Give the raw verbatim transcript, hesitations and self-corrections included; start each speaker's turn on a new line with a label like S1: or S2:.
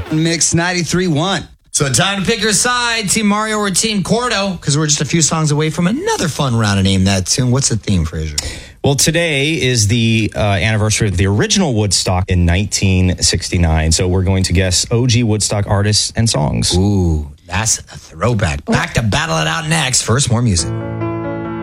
S1: Mix ninety-three point one.
S2: So time to pick your side, Team Mario or Team Cordo, because we're just a few songs away from another fun round of Name That Tune. What's the theme, Fraser?
S3: Well, today is the uh, anniversary of the original Woodstock in nineteen sixty-nine. So we're going to guess O G Woodstock artists and songs.
S2: Ooh, that's a throwback. Back to battle it out next. First, more music.